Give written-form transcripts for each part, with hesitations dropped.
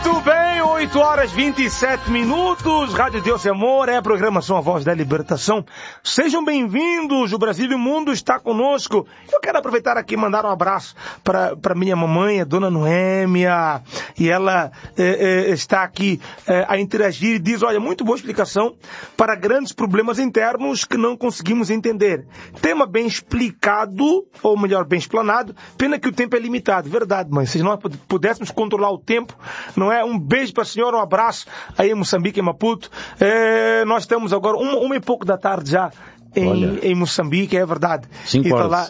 Muito bem, 8 horas 27 minutos, Rádio Deus e Amor, é a programação A Voz da Libertação. Sejam bem-vindos, o Brasil e o mundo está conosco. Eu quero aproveitar aqui e mandar um abraço para minha mamãe, a Dona Noêmia, e ela está aqui a interagir e diz, olha, muito boa explicação para grandes problemas internos que não conseguimos entender. Tema bem explicado, ou melhor, bem explanado, pena que o tempo é limitado. Verdade, mãe, se nós pudéssemos controlar o tempo, não é? Um beijo para a senhora, um abraço aí em Moçambique, em Maputo. Nós estamos agora, uma e pouco da tarde já, em Moçambique, é verdade. 5 horas. Lá,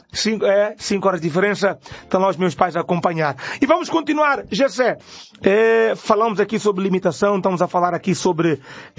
5 horas de diferença, estão lá os meus pais a acompanhar. E vamos continuar, Gessé. Falamos aqui sobre limitação, estamos a falar aqui sobre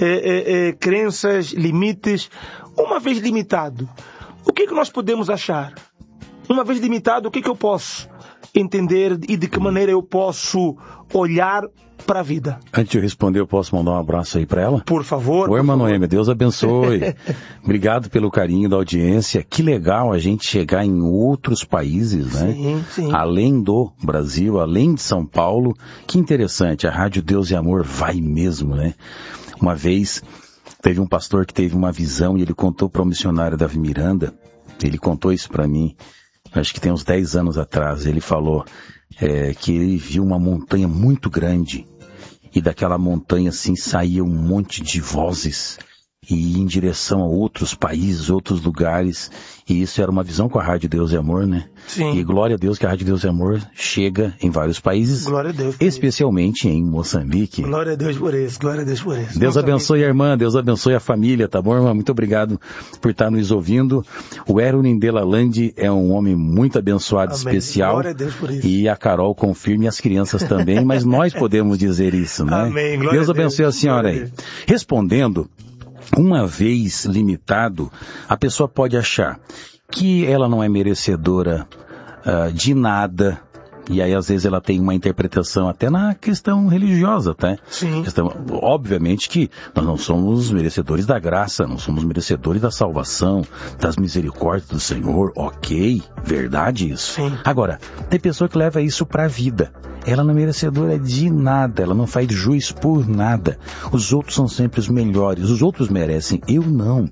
crenças, limites. Uma vez limitado, o que nós podemos achar? Uma vez limitado, o que eu posso entender e de que maneira eu posso olhar para a vida? Antes de eu responder, eu posso mandar um abraço aí para ela? Por favor. Oi, irmã Noêmia, Deus abençoe. Obrigado pelo carinho da audiência. Que legal a gente chegar em outros países, né? Sim, sim. Além do Brasil, além de São Paulo. Que interessante, a Rádio Deus e Amor vai mesmo, né? Uma vez, teve um pastor que teve uma visão e ele contou para o missionário Davi Miranda, ele contou isso para mim, acho que tem uns 10 anos atrás, ele falou que ele viu uma montanha muito grande e daquela montanha assim saía um monte de vozes e ia em direção a outros países, outros lugares, e isso era uma visão com a Rádio Deus e Amor, né? Sim. E glória a Deus que a Rádio Deus e Amor chega em vários países, Glória a Deus. especialmente em Moçambique. Glória a Deus por isso, glória a Deus por isso. Deus abençoe a irmã, Deus abençoe a família, tá bom, irmã? Muito obrigado por estar nos ouvindo. O Erwin Delalande é um homem muito abençoado, Amém. especial. Glória a Deus por isso. E a Carol confirma, e as crianças também, mas nós podemos dizer isso, né? Amém. Glória Deus a Deus. abençoe a senhora Glória a aí. Deus. Respondendo, uma vez limitado, a pessoa pode achar que ela não é merecedora de nada, e aí às vezes ela tem uma interpretação até na questão religiosa, tá? Sim. Obviamente que nós não somos merecedores da graça, não somos merecedores da salvação, das misericórdias do Senhor, ok, verdade isso. Sim. Agora, tem pessoa que leva isso pra vida. Ela não é merecedora de nada, ela não faz juiz por nada. Os outros são sempre os melhores, os outros merecem, eu não.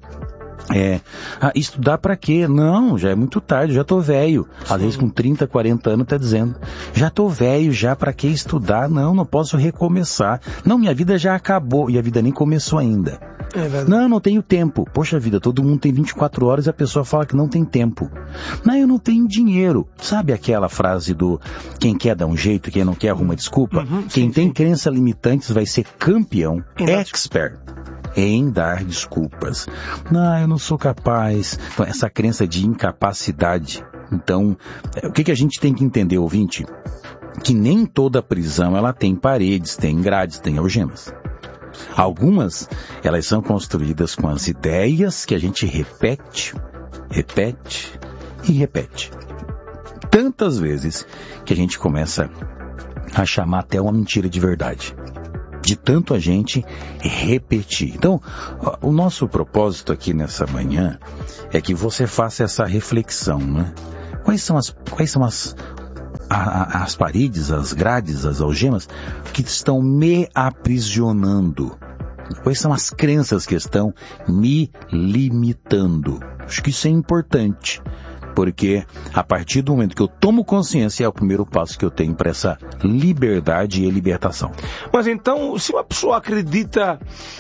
Estudar pra quê? Não, já é muito tarde, já tô velho. Às vezes com 30, 40 anos tá dizendo, já tô velho, já pra que estudar? Não posso recomeçar. Não, minha vida já acabou e a vida nem começou ainda. É verdade. Não tenho tempo. Poxa vida, todo mundo tem 24 horas e a pessoa fala que não tem tempo. Não, eu não tenho dinheiro. Sabe aquela frase do quem quer dá um jeito, quem não quer arruma desculpa? Quem tem crenças limitantes vai ser campeão, expert em dar desculpas. Não, eu não sou capaz. Então, essa crença de incapacidade. Então, o que a gente tem que entender, ouvinte? Que nem toda prisão ela tem paredes, tem grades, tem algemas. Algumas, elas são construídas com as ideias que a gente repete e repete. Tantas vezes que a gente começa a chamar até uma mentira de verdade. De tanto a gente repetir. Então, o nosso propósito aqui nessa manhã é que você faça essa reflexão, né? Quais são as paredes, as grades, as algemas que estão me aprisionando? Quais são as crenças que estão me limitando? Acho que isso é importante. Porque a partir do momento que eu tomo consciência é o primeiro passo que eu tenho para essa liberdade e libertação. Mas então, se uma pessoa acredita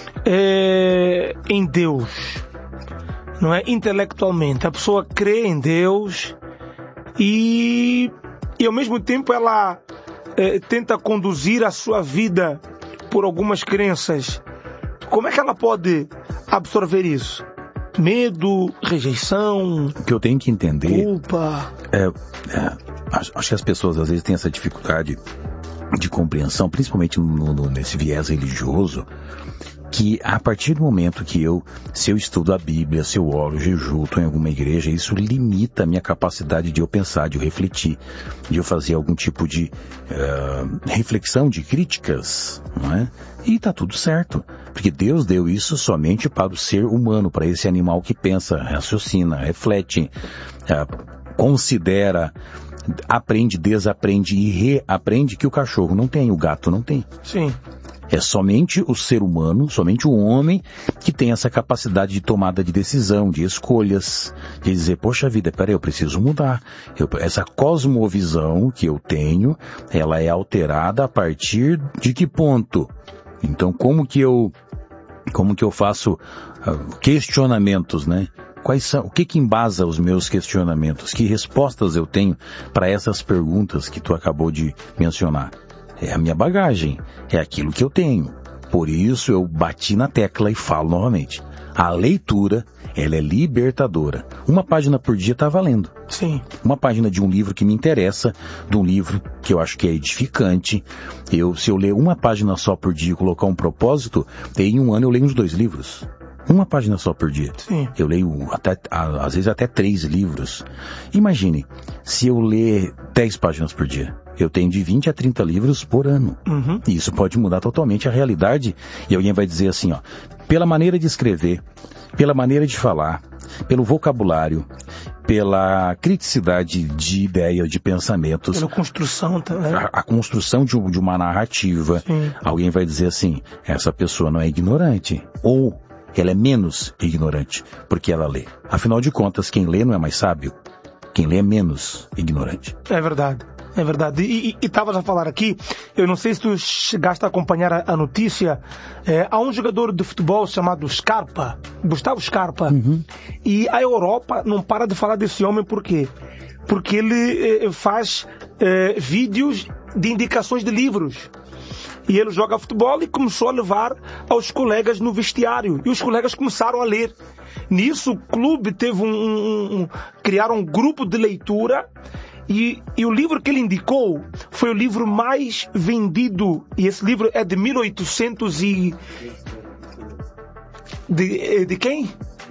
em Deus, não é? Intelectualmente, a pessoa crê em Deus e ao mesmo tempo ela tenta conduzir a sua vida por algumas crenças, como é que ela pode absorver isso? Medo, rejeição, o que eu tenho que entender, culpa. Acho que as pessoas às vezes têm essa dificuldade de compreensão, principalmente nesse viés religioso, que a partir do momento que se eu estudo a Bíblia, se eu oro, jejuo, estou em alguma igreja, isso limita a minha capacidade de eu pensar, de eu refletir, de eu fazer algum tipo de reflexão, de críticas, não é? E está tudo certo, porque Deus deu isso somente para o ser humano, para esse animal que pensa, raciocina, reflete, considera aprende, desaprende e reaprende que o cachorro não tem, o gato não tem. Sim. É somente o ser humano, somente o homem que tem essa capacidade de tomada de decisão, de escolhas, de dizer, poxa vida, peraí, eu preciso mudar. Essa cosmovisão que eu tenho, ela é alterada a partir de que ponto? Então, como que eu faço questionamentos, né? Quais são, o que embasa os meus questionamentos? Que respostas eu tenho para essas perguntas que tu acabou de mencionar? É a minha bagagem, é aquilo que eu tenho. Por isso eu bati na tecla e falo novamente. A leitura, ela é libertadora. Uma página por dia está valendo. Sim. Uma página de um livro que me interessa, de um livro que eu acho que é edificante. Se eu ler uma página só por dia e colocar um propósito, em um ano eu leio uns 2 livros. Uma página só por dia. Sim. Eu leio às vezes até 3 livros. Imagine, se eu ler 10 páginas por dia, eu tenho de 20 a 30 livros por ano. Uhum. E isso pode mudar totalmente a realidade. E alguém vai dizer assim, ó, pela maneira de escrever, pela maneira de falar, pelo vocabulário, pela criticidade de ideias, de pensamentos. Pela construção também. A construção de uma narrativa. Sim. Alguém vai dizer assim, essa pessoa não é ignorante. Ou ela é menos ignorante, porque ela lê. Afinal de contas, quem lê não é mais sábio. Quem lê é menos ignorante. É verdade. É verdade. E estavas a falar aqui, eu não sei se tu chegaste a acompanhar a notícia, há um jogador de futebol chamado Scarpa, Gustavo Scarpa, e a Europa não para de falar desse homem, por quê? Porque ele faz vídeos de indicações de livros. E ele joga futebol e começou a levar aos colegas no vestiário. E os colegas começaram a ler. Nisso, o clube teve criaram um grupo de leitura. E o livro que ele indicou foi o livro mais vendido. E esse livro é de 1800 e... De quem?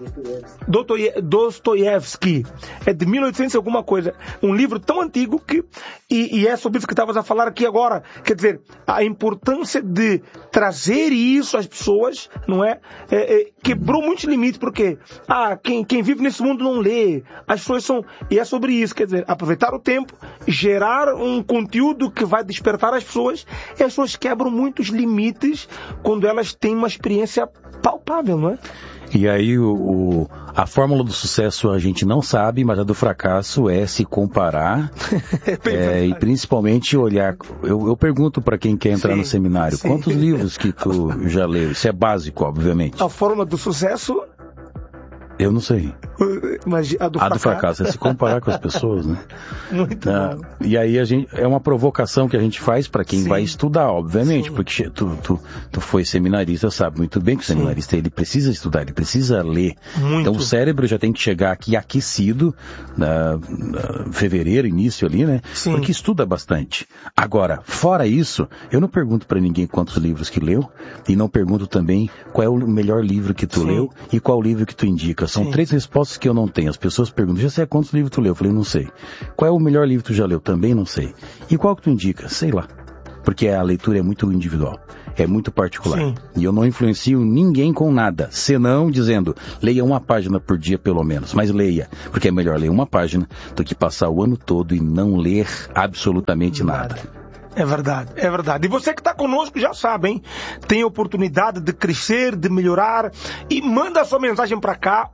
Dostoiévski. É de 1800 alguma coisa. Um livro tão antigo que... E é sobre isso que estavas a falar aqui agora. Quer dizer, a importância de trazer isso às pessoas, não é? Quebrou muitos limites, porque quem vive nesse mundo não lê. As pessoas são... E é sobre isso, quer dizer, aproveitar o tempo, gerar um conteúdo que vai despertar as pessoas, e as pessoas quebram muitos limites quando elas têm uma experiência palpável, não é? E aí a fórmula do sucesso a gente não sabe, mas a do fracasso é se comparar e principalmente olhar. Eu pergunto para quem quer entrar no seminário, quantos livros que tu já leu? Isso é básico, obviamente. A fórmula do sucesso? Eu não sei. Mas a do fracasso é se comparar com as pessoas, né? Muito bom. E aí é uma provocação que a gente faz para quem vai estudar, obviamente, porque tu foi seminarista, sabe muito bem que o seminarista ele precisa estudar, ele precisa ler. Muito. Então o cérebro já tem que chegar aqui aquecido, fevereiro, início ali, né? Sim. Porque estuda bastante. Agora, fora isso, eu não pergunto para ninguém quantos livros que leu, e não pergunto também qual é o melhor livro que tu leu e qual livro que tu indica. São 3 respostas que eu não tenho. As pessoas perguntam, já sei quantos livros tu leu? Eu falei, não sei. Qual é o melhor livro que tu já leu? Também não sei. E qual que tu indica? Sei lá. Porque a leitura é muito individual. É muito particular. Sim. E eu não influencio ninguém com nada. Senão dizendo, leia uma página por dia pelo menos. Mas leia. Porque é melhor ler uma página do que passar o ano todo e não ler absolutamente nada. É verdade, é verdade. E você que está conosco já sabe, hein? Tem a oportunidade de crescer, de melhorar. E manda a sua mensagem para cá,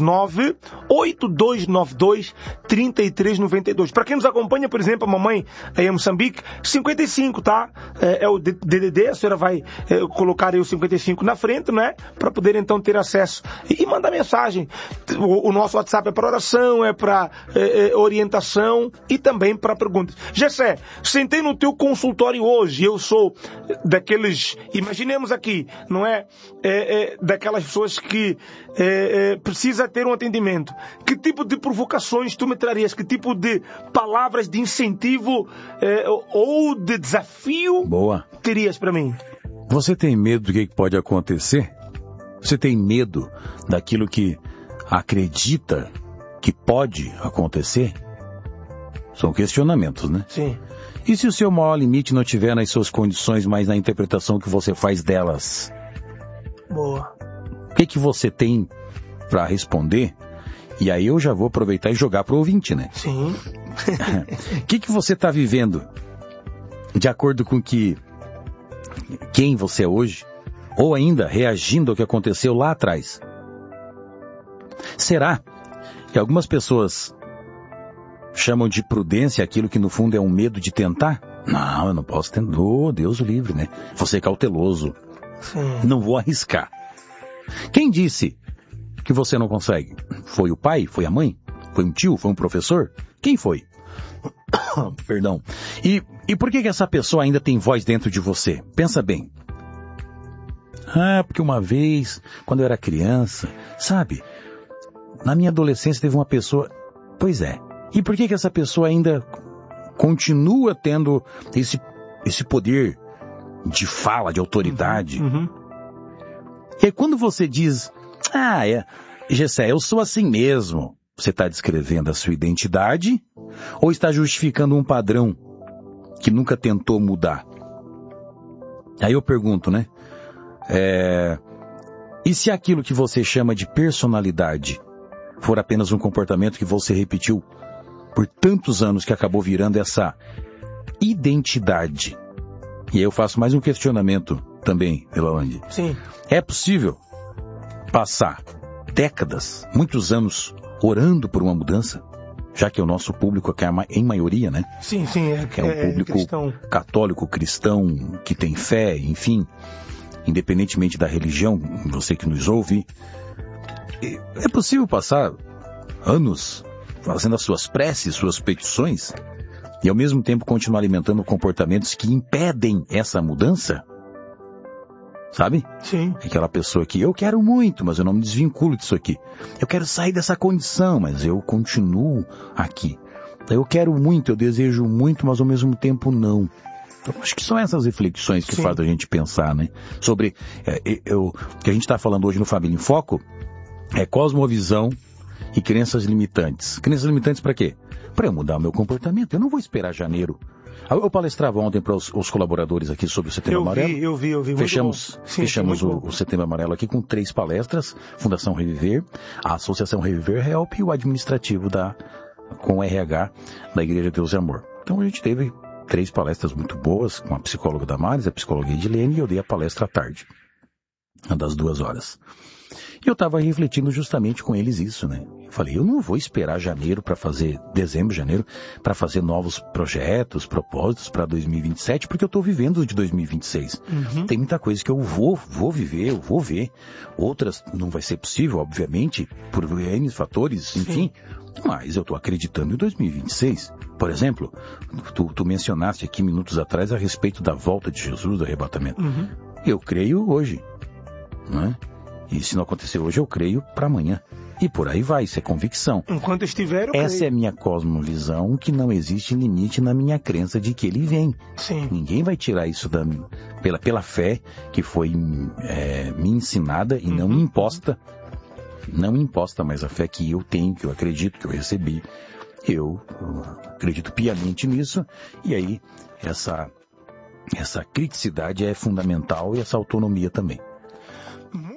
119-8292-3392. Para quem nos acompanha, por exemplo, a mamãe aí em Moçambique, 55, tá? É o DDD, a senhora vai colocar aí o 55 na frente, né? Para poder então ter acesso. E manda mensagem. O nosso WhatsApp é para oração, é para orientação e também para perguntas. Gessé, sentei no teu consultório hoje, eu sou daqueles, imaginemos aqui, não é? Daquelas pessoas que precisa ter um atendimento. Que tipo de provocações tu me trarias? Que tipo de palavras de incentivo ou de desafio terias para mim? Você tem medo do que pode acontecer? Você tem medo daquilo que acredita que pode acontecer? São questionamentos, né? Sim. E se o seu maior limite não estiver nas suas condições, mas na interpretação que você faz delas? Boa. O que você tem para responder E aí eu já vou aproveitar e jogar pro ouvinte, né? Sim. O que você está vivendo de acordo com quem você é hoje? Ou ainda reagindo ao que aconteceu lá atrás? Será que algumas pessoas chamam de prudência aquilo que no fundo é um medo de tentar? Não, eu não posso tentar. Oh, Deus o livre, né? Vou ser cauteloso. Sim. Não vou arriscar. Quem disse que você não consegue? Foi o pai? Foi a mãe? Foi um tio? Foi um professor? Quem foi? Perdão. E por que essa pessoa ainda tem voz dentro de você? Pensa bem. Porque uma vez, quando eu era criança, sabe? Na minha adolescência teve uma pessoa... Pois é. E por que essa pessoa ainda continua tendo esse poder de fala, de autoridade? Uhum. E aí quando você diz... Gessé, eu sou assim mesmo. Você está descrevendo a sua identidade ou está justificando um padrão que nunca tentou mudar? Aí eu pergunto, né? E se aquilo que você chama de personalidade for apenas um comportamento que você repetiu por tantos anos que acabou virando essa identidade? E aí eu faço mais um questionamento também, Elalande. Sim. É possível passar décadas, muitos anos, orando por uma mudança? Já que o nosso público aqui é em maioria, né? Sim. É um público cristão. Católico, cristão, que tem fé, enfim, independentemente da religião, você que nos ouve. É possível passar anos fazendo as suas preces, suas petições, e ao mesmo tempo continuar alimentando comportamentos que impedem essa mudança? Sabe? Sim. Aquela pessoa que eu quero muito, mas eu não me desvinculo disso aqui. Eu quero sair dessa condição, mas eu continuo aqui. Eu quero muito, eu desejo muito, mas ao mesmo tempo não. Então, acho que são essas reflexões que fazem a gente pensar, né? Sobre o que a gente está falando hoje no Família em Foco é cosmovisão e crenças limitantes. Crenças limitantes para quê? Para eu mudar o meu comportamento. Eu não vou esperar janeiro. Eu palestrava ontem para os colaboradores aqui sobre o Setembro Amarelo. Eu vi. Fechamos o Setembro Amarelo aqui com 3 palestras. Fundação Reviver, a Associação Reviver Help e o administrativo com o RH da Igreja Deus e Amor. Então a gente teve 3 palestras muito boas, com a psicóloga Damares, a psicóloga Edilene, e eu dei a palestra à tarde, das 2 horas. E eu estava refletindo justamente com eles isso, né? Eu falei, eu não vou esperar dezembro, janeiro, para fazer novos projetos, propósitos para 2027, porque eu estou vivendo de 2026. Uhum. Tem muita coisa que eu vou viver, eu vou ver. Outras não vai ser possível, obviamente, por N fatores, enfim. Sim. Mas eu estou acreditando em 2026. Por exemplo, tu mencionaste aqui minutos atrás a respeito da volta de Jesus, do arrebatamento. Uhum. Eu creio hoje, não é? E se não acontecer hoje, eu creio para amanhã. E por aí vai, isso é convicção. Enquanto estiver, eu Essa creio. É a minha cosmovisão, que não existe limite na minha crença de que ele vem. Sim. Ninguém vai tirar isso pela fé que foi me ensinada e não me imposta. Não me imposta, mas a fé que eu tenho, que eu acredito, que eu recebi. Eu acredito piamente nisso. E aí, essa criticidade é fundamental e essa autonomia também.